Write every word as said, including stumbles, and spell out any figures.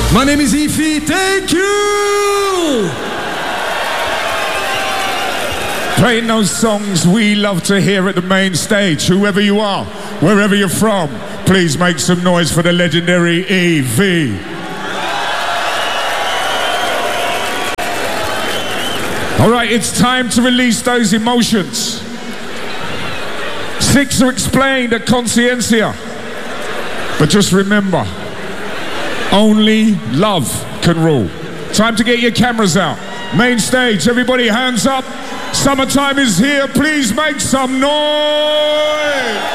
My name is Ify. Thank you. Playing those songs we love to hear at the main stage. Whoever you are, wherever you're from, please make some noise for the legendary E V. All right, it's time to release those emotions. Six are explained at Conciencia. But just remember, only love can rule. Time to get your cameras out. Main stage, everybody hands up. Summertime is here, please make some noise.